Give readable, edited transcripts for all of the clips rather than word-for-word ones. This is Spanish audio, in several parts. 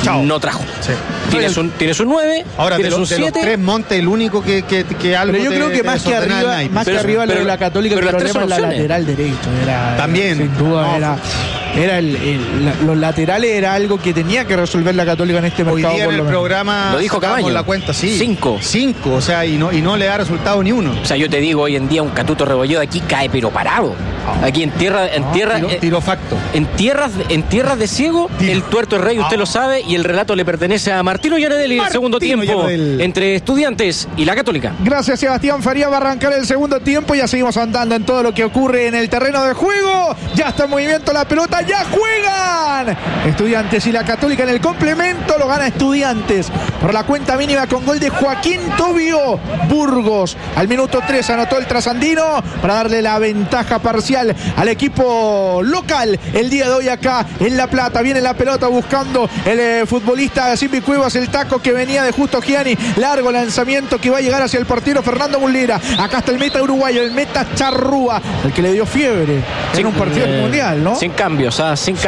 no trajo. Sí. Tienes un 9, ahora tienes un 7. De los tres, Monte el único que algo. Pero yo creo que más que arriba lo de la Católica, el problema es la lateral derecho. También. Sin duda, los laterales era algo que tenía que resolver la Católica en este mercado. Hoy día en el programa lo dijo Camaño. La cuenta, sí. 5, o sea, y no le da resultado ni uno. O sea, yo te digo, hoy en día un Catuto Rebolledo aquí cae pero parado. Aquí en tierra tiro facto. En tierras de ciego, el tuerto es rey, usted lo sabe, y el relato le pertenece a Martino Gianelli. El segundo tiempo entre Estudiantes y la Católica. Gracias, Sebastián Faría. Va a arrancar el segundo tiempo. Ya seguimos andando en todo lo que ocurre en el terreno de juego. Ya está en movimiento la pelota. ¡Ya juegan! Estudiantes y la Católica en el complemento. Lo gana Estudiantes por la cuenta mínima con gol de Joaquín Tobio Burgos. Al minuto 3 anotó el trasandino para darle la ventaja parcial al equipo local el día de hoy acá en La Plata. Viene la pelota buscando el futbolista Simbi Cuevas, el taco que venía de Justo Gianni. Largo lanzamiento que va a llegar hacia el portero Fernando Muslera. Acá está el meta uruguayo, el meta Charrúa, el que le dio fiebre en un partido mundial, ¿no? Sin cambios,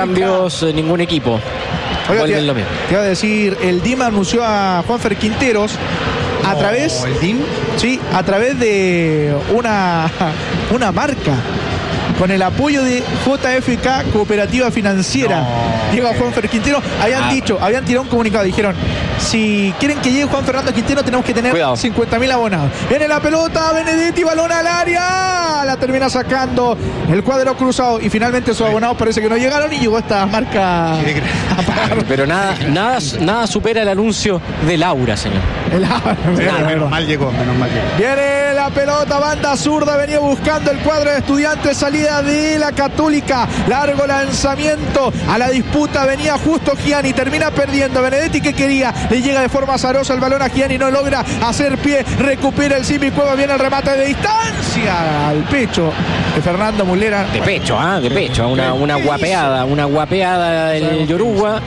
ningún equipo. Oiga, te iba a decir, el DIM anunció a Juanfer Quinteros a través, ¿el DIM? Sí, a través de una marca, con el apoyo de JFK Cooperativa Financiera. Llega Juanfer Quintero. Habían tirado un comunicado. Dijeron, si quieren que llegue Juan Fernando Quintero, tenemos que tener 50.000 abonados. Viene la pelota, Benedetti, balón al área. La termina sacando el cuadro cruzado. Y finalmente sus abonados parece que no llegaron y llegó esta marca. Pero nada supera el anuncio de Laura, señor. Menos mal llegó. Viene la pelota, banda zurda. Venía buscando el cuadro de Estudiantes. Salida de la Católica. Largo lanzamiento a la disputa. Venía Justo Gianni. Termina perdiendo. Benedetti, que quería. Le llega de forma azarosa el balón a Gianni. No logra hacer pie. Recupera el Simbi Cueva. Viene el remate de distancia al pecho de Fernando Muslera. De pecho. Una guapeada el Yoruba.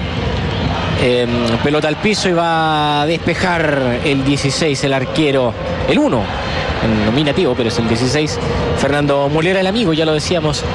Pelota al piso y va a despejar el 16, el arquero, el 1 en nominativo, pero es el 16, Fernando Muslera, el amigo, ya lo decíamos,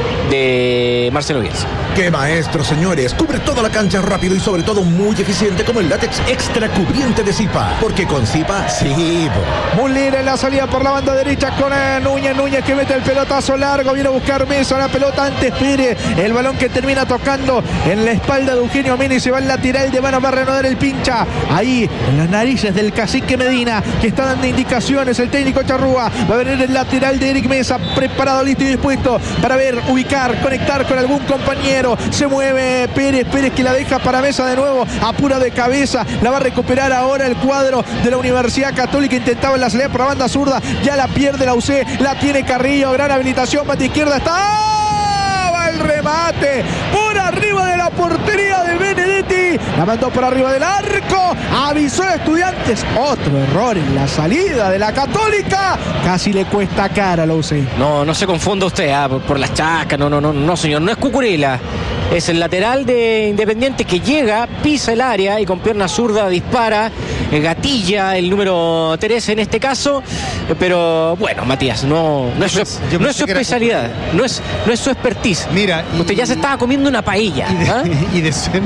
de Marcelo Bielsa. ¡Qué maestro, señores! Cubre toda la cancha rápido y sobre todo muy eficiente como el látex extra cubriente de Zipa. Porque con Zipa, sí. Muslera en la salida por la banda derecha con Núñez que mete el pelotazo largo. Viene a buscar Mesa, la pelota antes Pérez. El balón que termina tocando en la espalda de Eugenio Mena y se va al lateral de mano para reanudar el pincha. Ahí, en las narices del cacique Medina, que está dando indicaciones. El técnico Charrúa va a venir el lateral de Eric Mesa, preparado, listo y dispuesto para ubicar, conectar con algún compañero. Se mueve Pérez que la deja para Mesa de nuevo, apura de cabeza, la va a recuperar ahora el cuadro de la Universidad Católica. Intentaba en la salida por la banda zurda, ya la pierde la UC, la tiene Carrillo, gran habilitación, banda izquierda, va el remate por arriba de la portería de Benedetti, la mandó por arriba del arco, avisó a Estudiantes. Otro error en la salida de la Católica, casi le cuesta cara a la UC. No se confunda usted por las chascas, no señor, no es Cucurella. Es el lateral de Independiente que llega, pisa el área y con pierna zurda dispara, gatilla el número 13 en este caso. Pero bueno, Matías, no es su especialidad, no es su expertise. Mira, usted ya se estaba comiendo una paella. Y de cena.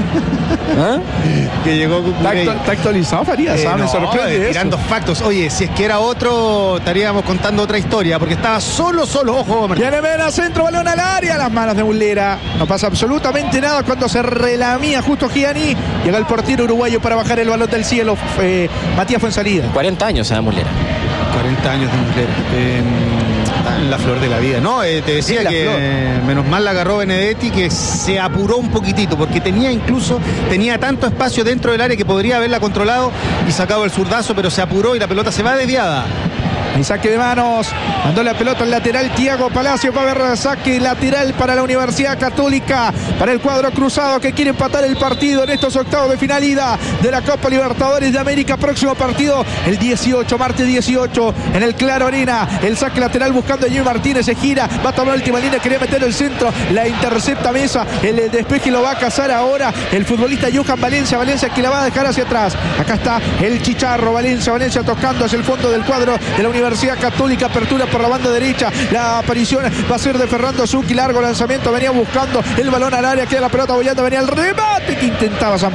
Que llegó ¿Está actualizado, Farías? Me sorprende tirando factos. Oye, si es que era otro, estaríamos contando otra historia, porque estaba solo, ojo. Viene Mena, centro, balón al área, las manos de Muslera. No pasa absolutamente nada cuando se relamía Justo Gianni. Llega el portero uruguayo para bajar el balón del cielo. Matías Fuenzalida. 40 años a Muslera. 40 años de Muslera. Está en la flor de la vida. No, te decía que menos mal la agarró Benedetti, que se apuró un poquitito, porque tenía tanto espacio dentro del área que podría haberla controlado y sacado el zurdazo, pero se apuró y la pelota se va desviada. El saque de manos, mandó la pelota al lateral Tiago Palacio, va a haber saque lateral para la Universidad Católica, para el cuadro cruzado que quiere empatar el partido en estos octavos de finalidad de la Copa Libertadores de América. Próximo partido el 18, martes 18, en el Claro Arena. El saque lateral buscando a Jimmy Martínez, se gira, va a tomar la última línea, quería meter el centro, la intercepta Mesa, el despeje lo va a cazar ahora el futbolista Johan Valencia que la va a dejar hacia atrás. Acá está el Chicharro, Valencia tocando hacia el fondo del cuadro de la Universidad Católica, apertura por la banda derecha, la aparición va a ser de Fernando Zucchi, largo lanzamiento, venía buscando el balón al área, queda la pelota bollando, venía el remate que intentaba